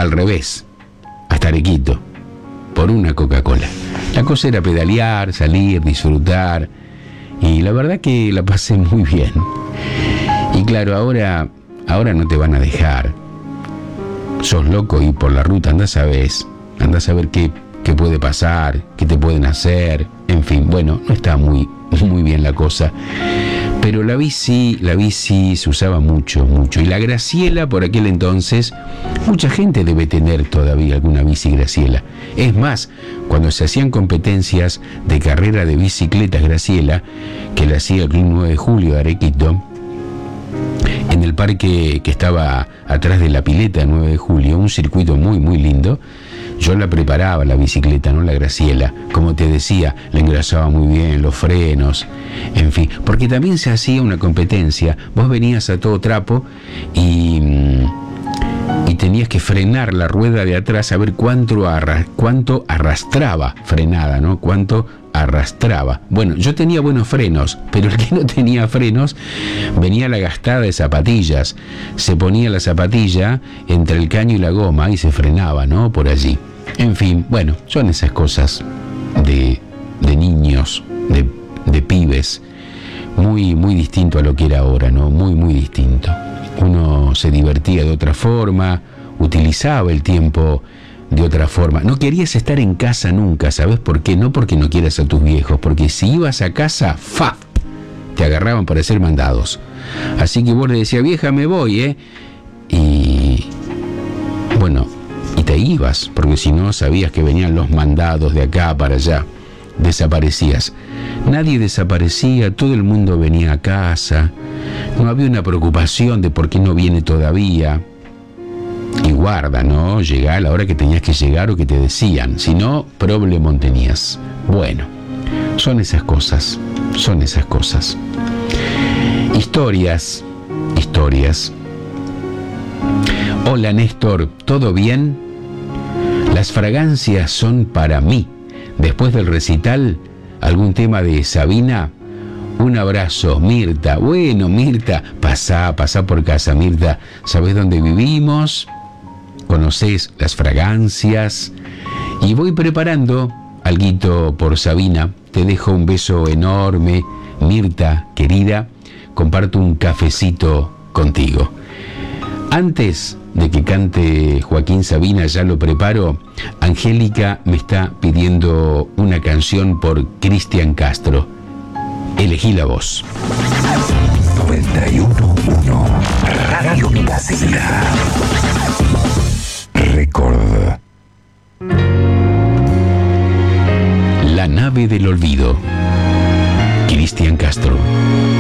al revés, hasta Arequito, por una Coca-Cola. La cosa era pedalear, salir, disfrutar, y la verdad que la pasé muy bien. Y claro, ahora no te van a dejar. Sos loco y por la ruta andás a ver qué puede pasar, qué te pueden hacer, en fin, bueno, no está muy bien la cosa. Pero la bici se usaba mucho, y la Graciela por aquel entonces, mucha gente debe tener todavía alguna bici Graciela. Es más, cuando se hacían competencias de carrera de bicicletas Graciela, que la hacía el Club 9 de Julio de Arequito, en el parque que estaba atrás de la pileta 9 de Julio, un circuito muy, muy lindo, yo la preparaba la bicicleta, ¿no? La Graciela, como te decía, la engrasaba muy bien, los frenos, en fin, porque también se hacía una competencia, vos venías a todo trapo y tenías que frenar la rueda de atrás a ver cuánto arrastraba frenada, ¿no? Cuánto arrastraba. Bueno, yo tenía buenos frenos, pero el que no tenía frenos venía la gastada de zapatillas. Se ponía la zapatilla entre el caño y la goma y se frenaba, ¿no? Por allí. En fin, bueno, son esas cosas de niños, de pibes, muy, muy distinto a lo que era ahora, ¿no? Muy, muy distinto. Uno se divertía de otra forma, utilizaba el tiempo de otra forma. No querías estar en casa nunca, ¿sabes por qué? No porque no quieras a tus viejos, porque si ibas a casa, ¡fa!, te agarraban para ser mandados. Así que vos le decías, vieja, me voy, y bueno, y te ibas, porque si no sabías que venían los mandados de acá para allá. Desaparecías. Nadie desaparecía, todo el mundo venía a casa. No había una preocupación de por qué no viene todavía. Y guarda, ¿no? Llegá a la hora que tenías que llegar o que te decían. Si no, problemón tenías. Bueno, son esas cosas. Historias. Hola, Néstor, ¿todo bien? Las fragancias son para mí. Después del recital, ¿algún tema de Sabina? Un abrazo, Mirta. Bueno, Mirta, pasá por casa, Mirta. ¿Sabés dónde vivimos? ¿Conocés las fragancias? Y voy preparando alguito por Sabina. Te dejo un beso enorme, Mirta, querida. Comparto un cafecito contigo. Antes de que cante Joaquín Sabina, ya lo preparo. Angélica me está pidiendo una canción por Cristian Castro. Elegí la voz. 91.1 Radio Clásica. Record. La nave del olvido. Cristian Castro.